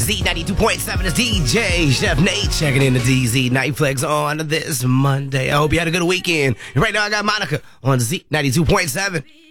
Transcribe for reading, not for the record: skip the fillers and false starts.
Z92.7 is DJ Chef Nate checking in the DZ Nightflex on this Monday. I hope you had a good weekend. And right now I got Monica on Z92.7.